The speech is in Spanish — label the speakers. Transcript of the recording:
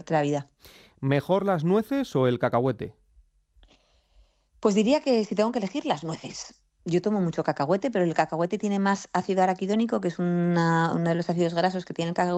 Speaker 1: joderte la vida.
Speaker 2: ¿Mejor las nueces o el cacahuete?
Speaker 1: Pues diría que si tengo que elegir, las nueces. Yo tomo mucho cacahuete, pero el cacahuete tiene más ácido araquidónico, que es uno de los ácidos grasos que tiene el cacahuete.